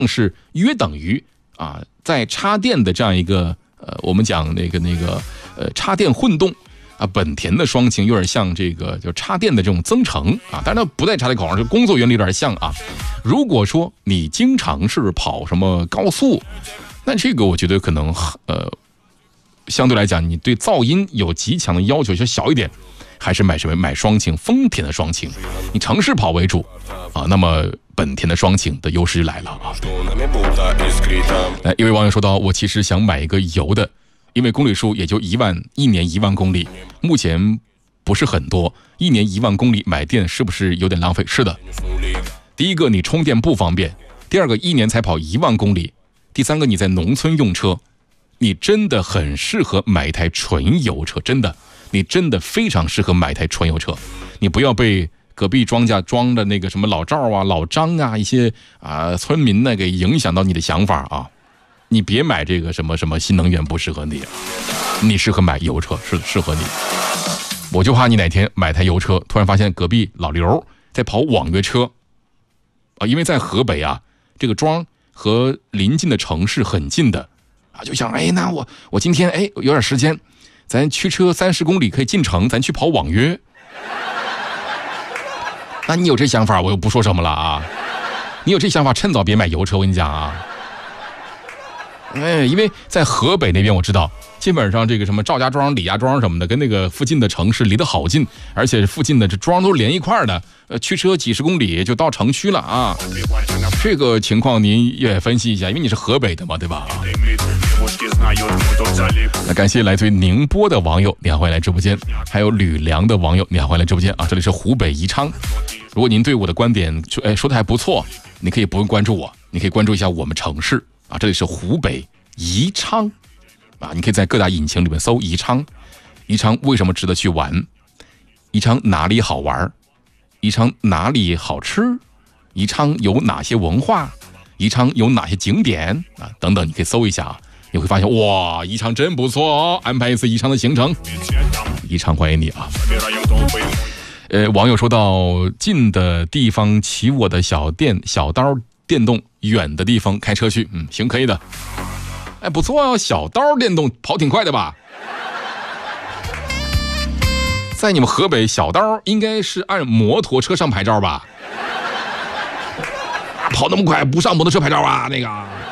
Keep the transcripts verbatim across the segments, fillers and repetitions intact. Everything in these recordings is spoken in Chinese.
是约等于啊，在插电的这样一个呃，我们讲那个那个呃插电混动啊，本田的双擎有点像这个就插电的这种增程啊，当然它不在插电口上，就工作原理有点像啊。如果说你经常是跑什么高速，那这个我觉得可能呃。相对来讲，你对噪音有极强的要求，就小一点，还是买什么买双擎，丰田的双擎。你城市跑为主啊，那么本田的双擎的优势就来了啊。来，一位网友说到，我其实想买一个油的，因为公里数也就一万，一年一万公里，目前不是很多，一年一万公里买电是不是有点浪费？是的，第一个你充电不方便，第二个一年才跑一万公里，第三个你在农村用车。你真的很适合买一台纯油车，真的，你真的非常适合买一台纯油车。你不要被隔壁庄稼装的那个什么老赵啊、老张啊一些啊村民呢给影响到你的想法啊。你别买这个什么什么新能源，不适合你，你适合买油车，是适合你。我就怕你哪天买台油车，突然发现隔壁老刘在跑网约车啊，因为在河北啊，这个庄和邻近的城市很近的。啊，就想哎，那我我今天哎有点时间，咱驱车三十公里可以进城，咱去跑网约。那你有这想法，我又不说什么了啊。你有这想法，趁早别买油车，我跟你讲啊。哎，因为在河北那边我知道，基本上这个什么赵家庄、李家庄什么的，跟那个附近的城市离得好近，而且附近的这庄都连一块的，呃，驱车几十公里就到城区了啊。这个情况您也分析一下，因为你是河北的嘛，对吧？那感谢来自于宁波的网友，你好，欢迎来直播间；还有吕梁的网友，你好，欢迎来直播间啊！这里是湖北宜昌。如果您对我的观点说，哎，说的还不错，你可以不用关注我，你可以关注一下我们城市啊，这里是湖北宜昌啊，你可以在各大引擎里面搜宜昌。宜昌为什么值得去玩？宜昌哪里好玩？宜昌哪里好吃？宜昌有哪些文化？宜昌有哪些景点啊？等等，你可以搜一下啊，你会发现哇，宜昌真不错哦！安排一次宜昌的行程，宜昌欢迎你啊！呃，网友说到近的地方骑我的小电小刀电动，远的地方开车去，嗯，行，可以的。哎，不错哦，小刀电动跑挺快的吧？在你们河北，小刀应该是按摩托车上牌照吧？跑那么快不上摩托车牌照啊？那个，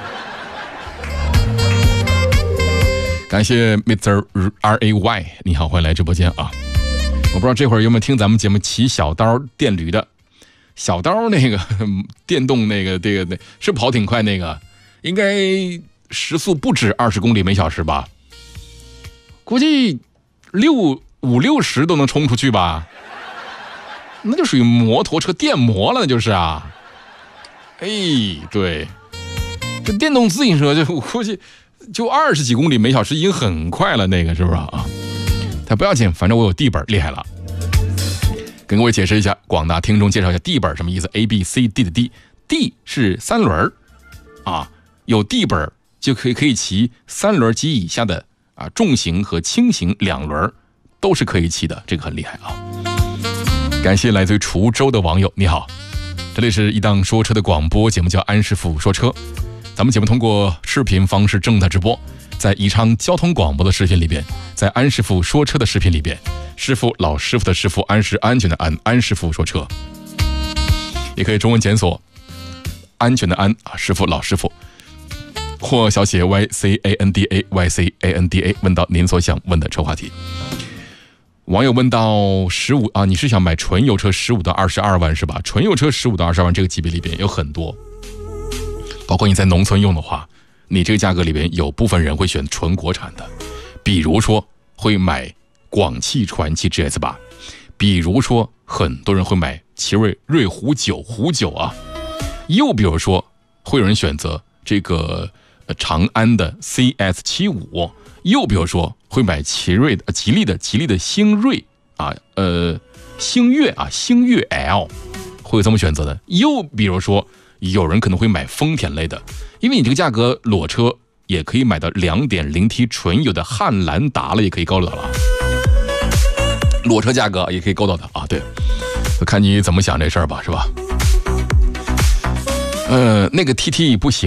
感谢 Mister R A Y， 你好，欢迎来直播间啊！我不知道这会儿有没有听咱们节目骑小刀电驴的，小刀那个电动那个这个那是跑挺快，那个应该时速不止二十公里每小时吧？估计六五六十都能冲出去吧？那就属于摩托车电摩了，就是啊。哎，对，这电动自行车就我估计就二十几公里每小时已经很快了，那个是不是啊？但不要紧，反正我有地本，厉害了。跟各位解释一下，广大听众介绍一下地本什么意思 ？A B C D 的 D，D 是三轮啊，有地本就可以可以骑三轮及以下的啊重型和轻型两轮都是可以骑的，这个很厉害啊。感谢来自于滁州的网友，你好。这里是一档说车的广播节目，叫安师傅说车。咱们节目通过视频方式正在直播，在宜昌交通广播的视频里边，在安师傅说车的视频里边，师傅老师傅的师傅，安是安全的安，安师傅说车，也可以中文检索安全的安啊，师傅老师傅，或小写 Y C A N D A Y C A N D A 问到您所想问的车话题。网友问到十五啊，你是想买纯油车十五到二十二万是吧？纯油车十五到二十二万这个级别里边有很多，包括你在农村用的话，你这个价格里边有部分人会选纯国产的，比如说会买广汽传祺 G S 八，比如说很多人会买奇瑞瑞虎九虎九啊，又比如说会有人选择这个长安的 C S 七五，又比如说会买奇瑞的、吉利的、吉利的星瑞啊，呃，星越啊，星越 L， 会有这么选择的。又比如说，有人可能会买丰田类的，因为你这个价格裸车也可以买到 两点零 T 纯油的汉兰达了，也可以够到了。裸车价格也可以够到的啊，对，看你怎么想这事儿吧，是吧？ 呃，那个 T T 不行。